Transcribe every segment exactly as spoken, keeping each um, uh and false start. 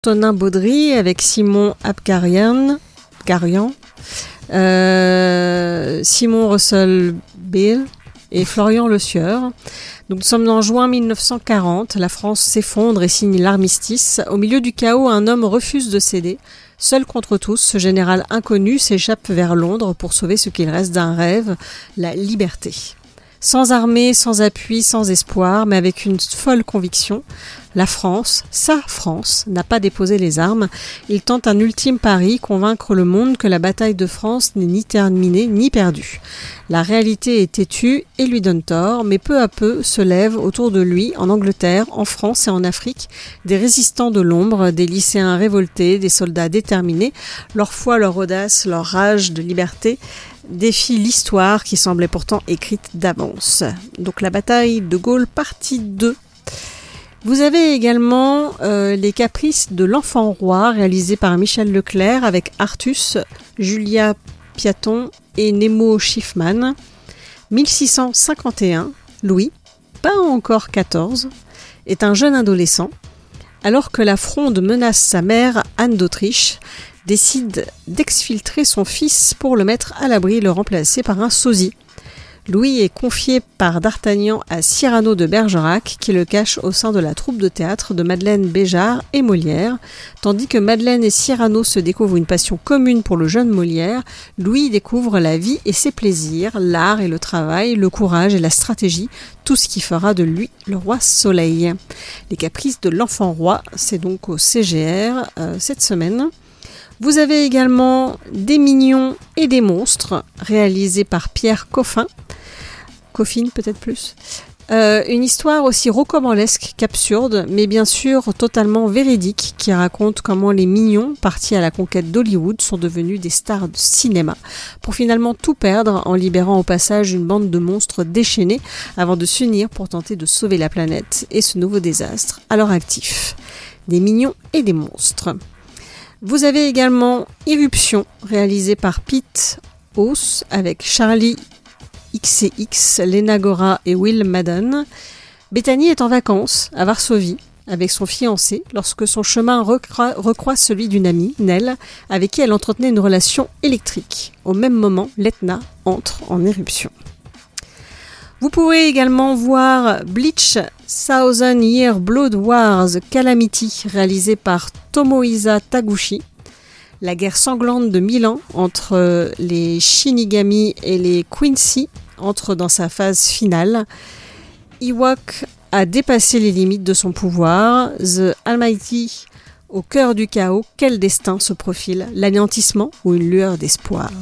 Antonin Baudry avec Simon Abkarian, Garian, euh, Simon Russell Beale et Florian Le Sieur. Donc, nous sommes en juin mille neuf cent quarante, la France s'effondre et signe l'armistice. Au milieu du chaos, un homme refuse de céder. Seul contre tous, ce général inconnu s'échappe vers Londres pour sauver ce qu'il reste d'un rêve, la liberté. Sans armée, sans appui, sans espoir, mais avec une folle conviction, la France, sa France, n'a pas déposé les armes. Il tente un ultime pari, convaincre le monde que la bataille de France n'est ni terminée ni perdue. La réalité est têtue et lui donne tort, mais peu à peu se lèvent autour de lui, en Angleterre, en France et en Afrique, des résistants de l'ombre, des lycéens révoltés, des soldats déterminés. Leur foi, leur audace, leur rage de liberté défient l'histoire qui semblait pourtant écrite d'avance. Donc la bataille de Gaulle, partie deux. Vous avez également euh, Les Caprices de l'Enfant Roi, réalisé par Michel Leclerc avec Artus, Julia Piaton et Nemo Schiffman. mille six cent cinquante et un, Louis, pas encore quatorze, est un jeune adolescent. Alors que la Fronde menace sa mère, Anne d'Autriche, décide d'exfiltrer son fils pour le mettre à l'abri et le remplacer par un sosie. Louis est confié par D'Artagnan à Cyrano de Bergerac, qui le cache au sein de la troupe de théâtre de Madeleine Béjart et Molière. Tandis que Madeleine et Cyrano se découvrent une passion commune pour le jeune Molière, Louis découvre la vie et ses plaisirs, l'art et le travail, le courage et la stratégie, tout ce qui fera de lui le roi Soleil. Les Caprices de l'Enfant Roi, c'est donc au C G R euh, cette semaine. Vous avez également Des Mignons et des Monstres, réalisé par Pierre Coffin. Coffin peut-être plus. Euh, une histoire aussi rocambolesque qu'absurde, mais bien sûr totalement véridique, qui raconte comment les mignons, partis à la conquête d'Hollywood, sont devenus des stars de cinéma, pour finalement tout perdre en libérant au passage une bande de monstres déchaînés, avant de s'unir pour tenter de sauver la planète et ce nouveau désastre à leur actif. Des Mignons et des Monstres. Vous avez également Irruption, réalisé par Pete Hauss, avec Charlie X C X, Lena Gora et Will Madden. Bethany est en vacances à Varsovie avec son fiancé lorsque son chemin recro- recroise celui d'une amie, Nell, avec qui elle entretenait une relation électrique. Au même moment, l'Etna entre en éruption. Vous pouvez également voir Bleach Thousand Year Blood Wars Calamity, réalisé par Tomohisa Taguchi. La guerre sanglante de mille ans entre les Shinigami et les Quincy entre dans sa phase finale. Ewok a dépassé les limites de son pouvoir. The Almighty au cœur du chaos. Quel destin se profile? L'anéantissement ou une lueur d'espoir?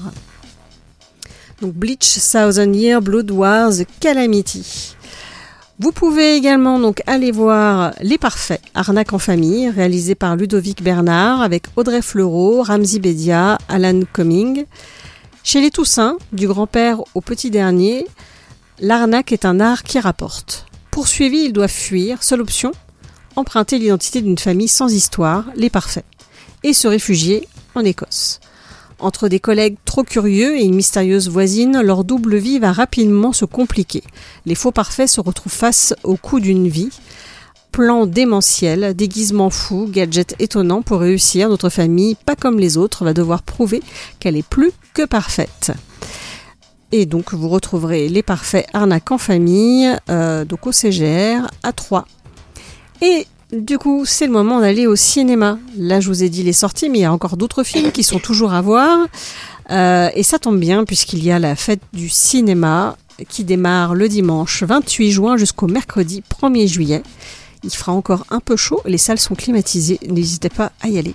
Donc Bleach Thousand Year Blood Wars Calamity. Vous pouvez également donc aller voir Les Parfaits, Arnaque en famille, réalisé par Ludovic Bernard avec Audrey Fleurot, Ramzy Bedia, Alan Cumming. Chez les Toussaint, du grand-père au petit dernier, l'arnaque est un art qui rapporte. Poursuivi, ils doivent fuir. Seule option, emprunter l'identité d'une famille sans histoire, les Parfaits, et se réfugier en Écosse. Entre des collègues trop curieux et une mystérieuse voisine, leur double vie va rapidement se compliquer. Les faux parfaits se retrouvent face au coût d'une vie. Plan démentiel, déguisement fou, gadget étonnant pour réussir. Notre famille, pas comme les autres, va devoir prouver qu'elle est plus que parfaite. Et donc vous retrouverez Les Parfaits Arnaque en famille, euh, donc au C G R à Troyes. Et du coup, c'est le moment d'aller au cinéma. Là, je vous ai dit les sorties, mais il y a encore d'autres films qui sont toujours à voir. Euh, et ça tombe bien, puisqu'il y a la fête du cinéma qui démarre le dimanche vingt-huit juin jusqu'au mercredi premier juillet. Il fera encore un peu chaud, les salles sont climatisées, n'hésitez pas à y aller.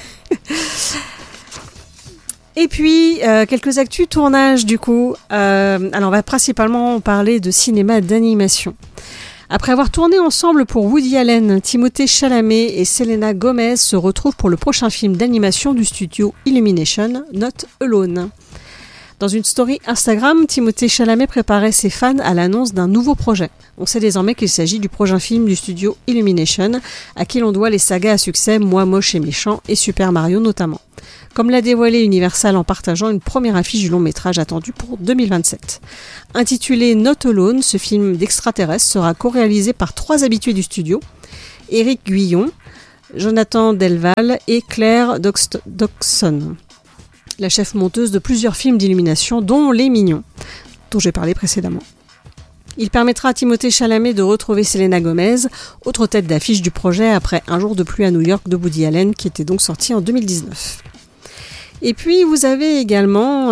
Et puis, euh, quelques actus tournage du coup. Euh, alors, on va principalement parler de cinéma d'animation. Après avoir tourné ensemble pour Woody Allen, Timothée Chalamet et Selena Gomez se retrouvent pour le prochain film d'animation du studio Illumination, Not Alone. Dans une story Instagram, Timothée Chalamet préparait ses fans à l'annonce d'un nouveau projet. On sait désormais qu'il s'agit du prochain film du studio Illumination, à qui l'on doit les sagas à succès Moi moche et méchant et Super Mario notamment. Comme l'a dévoilé Universal en partageant une première affiche du long métrage attendu pour deux mille vingt-sept. Intitulé Not Alone, ce film d'extraterrestre sera co-réalisé par trois habitués du studio, Éric Guillon, Jonathan Delval et Claire Doxt- Dodson, la chef monteuse de plusieurs films d'illumination, dont Les Mignons, dont j'ai parlé précédemment. Il permettra à Timothée Chalamet de retrouver Selena Gomez, autre tête d'affiche du projet après Un jour de pluie à New York de Woody Allen, qui était donc sorti en deux mille dix-neuf. Et puis vous avez également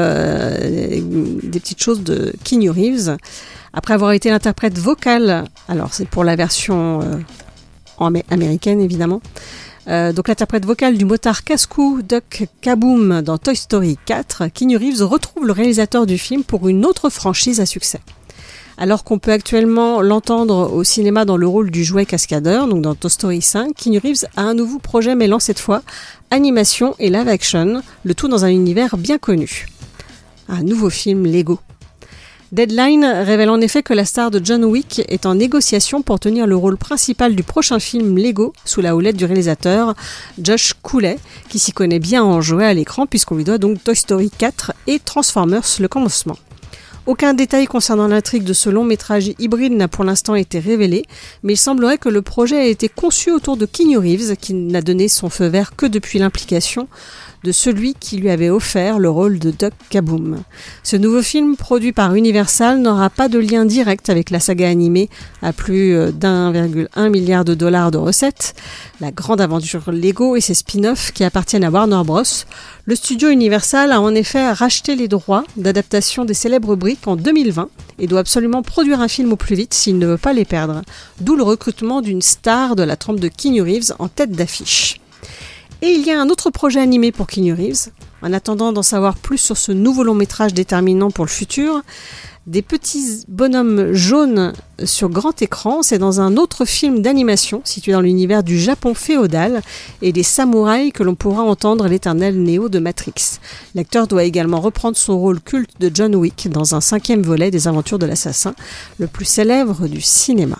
euh, des petites choses de Keanu Reeves. Après avoir été l'interprète vocal, alors c'est pour la version euh, en amé- américaine évidemment, euh, donc l'interprète vocal du motard casse-cou Duck Kaboom dans Toy Story quatre, Keanu Reeves retrouve le réalisateur du film pour une autre franchise à succès. Alors qu'on peut actuellement l'entendre au cinéma dans le rôle du jouet cascadeur, donc dans Toy Story cinq, Keanu Reeves a un nouveau projet mêlant cette fois animation et live action, le tout dans un univers bien connu. Un nouveau film Lego. Deadline révèle en effet que la star de John Wick est en négociation pour tenir le rôle principal du prochain film Lego sous la houlette du réalisateur Josh Cooley, qui s'y connaît bien en jouet à l'écran puisqu'on lui doit donc Toy Story quatre et Transformers le commencement. Aucun détail concernant l'intrigue de ce long métrage hybride n'a pour l'instant été révélé, mais il semblerait que le projet a été conçu autour de Keanu Reeves, qui n'a donné son feu vert que depuis l'implication de celui qui lui avait offert le rôle de Duck Kaboom. Ce nouveau film, produit par Universal, n'aura pas de lien direct avec la saga animée à plus d'un virgule un milliard de dollars de recettes, la grande aventure Lego et ses spin-offs qui appartiennent à Warner Bros. Le studio Universal a en effet racheté les droits d'adaptation des célèbres briques en deux mille vingt et doit absolument produire un film au plus vite s'il ne veut pas les perdre, d'où le recrutement d'une star de la trempe de Keanu Reeves en tête d'affiche. Et il y a un autre projet animé pour Keanu Reeves. En attendant d'en savoir plus sur ce nouveau long métrage déterminant pour le futur, des petits bonhommes jaunes sur grand écran, c'est dans un autre film d'animation situé dans l'univers du Japon féodal et des samouraïs que l'on pourra entendre l'éternel Neo de Matrix. L'acteur doit également reprendre son rôle culte de John Wick dans un cinquième volet des aventures de l'assassin, le plus célèbre du cinéma.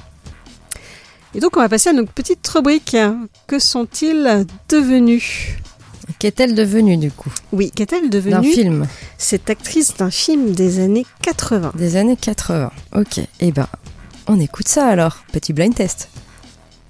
Et donc on va passer à notre petite rubrique. Que sont-ils devenus ? Qu'est-elle devenue du coup ? Oui, qu'est-elle devenue ? D'un film. Cette actrice d'un film des années quatre-vingts. Des années quatre-vingts, ok. Eh ben, on écoute ça alors. Petit blind test.